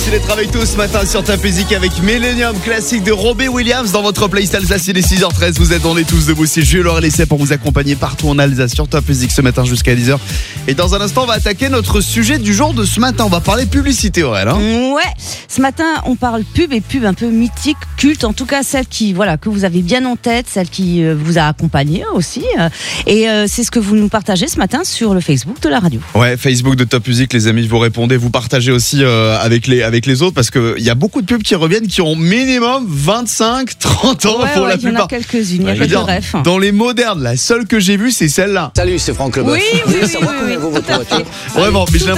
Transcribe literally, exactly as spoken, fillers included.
Merci d'être avec tous ce matin sur Top Music avec Millennium, classique de Robbie Williams dans votre playlist Alsace. Il est six heures treize, vous êtes on est tous debout. C'est Jules Laure et l'essai pour vous accompagner partout en Alsace sur Top Music ce matin jusqu'à dix heures. Et dans un instant, on va attaquer notre sujet du jour de ce matin. On va parler publicité, Aurèle. Hein ouais, ce matin, on parle pub et pub un peu mythique, culte, en tout cas celle qui, voilà, que vous avez bien en tête, celle qui euh, vous a accompagné aussi. Euh, et euh, c'est ce que vous nous partagez ce matin sur le Facebook de la radio. Ouais, Facebook de Top Music, les amis, vous répondez, vous partagez aussi euh, avec les avec les autres parce que il y a beaucoup de pubs qui reviennent qui ont minimum vingt-cinq trente ans ouais, pour ouais, la il y en plupart. a quelques-unes, il y a Je veux quelques dire, refs. dans les modernes, la seule que j'ai vue, c'est celle-là. Salut, c'est Franck Leboeuf. Oui, Je oui, voulais oui, savoir oui, combien oui, vaut tout votre à voiture. fait. Vraiment, mais j'ai